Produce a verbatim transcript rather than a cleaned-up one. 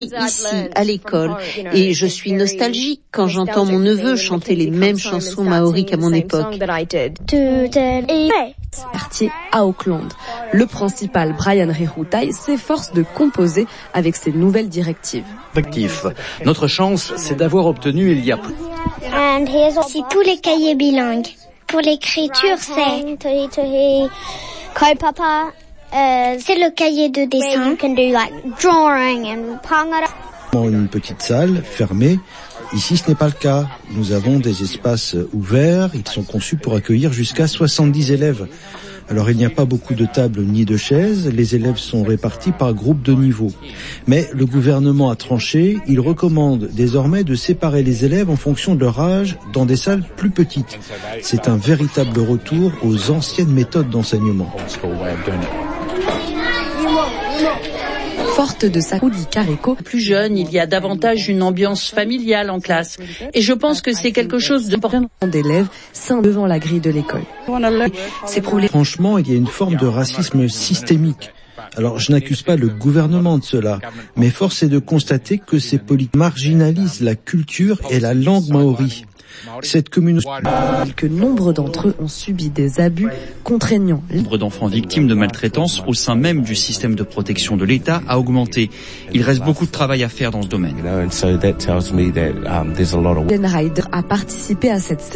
ici, à l'école, et je suis nostalgique quand j'entends mon neveu chanter les mêmes chansons maoris qu'à mon époque. Quartier à Auckland. Le principal, Brian Rehutai, s'efforce de composer avec ces nouvelles directives. Notre chance, c'est d'avoir obtenu il y a plus. C'est tous les cahiers bilingues. Pour l'écriture, c'est kaupapa. Euh, c'est le cahier de dessin. Une petite salle fermée. Ici, ce n'est pas le cas. Nous avons des espaces ouverts. Ils sont conçus pour accueillir jusqu'à soixante-dix élèves. Alors, il n'y a pas beaucoup de tables ni de chaises. Les élèves sont répartis par groupe de niveau. Mais le gouvernement a tranché. Il recommande désormais de séparer les élèves en fonction de leur âge dans des salles plus petites. C'est un véritable retour aux anciennes méthodes d'enseignement. Forte de sa Rudy Carrico. Plus jeune, il y a davantage une ambiance familiale en classe. Et je pense que c'est quelque chose d'important. D'élèves sains devant la grille de l'école. C'est Franchement, il y a une forme de racisme systémique. Alors, je n'accuse pas le gouvernement de cela, mais force est de constater que ces politiques marginalisent la culture et la langue maori. Cette communauté... que nombre d'entre eux ont subi des abus contraignants. Le nombre d'enfants victimes de maltraitance au sein même du système de protection de l'État a augmenté. Il reste beaucoup de travail à faire dans ce domaine. Jen Ryder a participé à cette